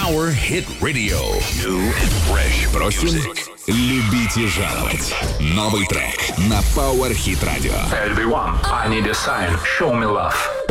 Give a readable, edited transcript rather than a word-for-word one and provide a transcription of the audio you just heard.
Power Hit Radio. New and fresh Просим любить и жаловать. Новый трек на Power Hit Radio. Everyone, I need a sign. Show me love.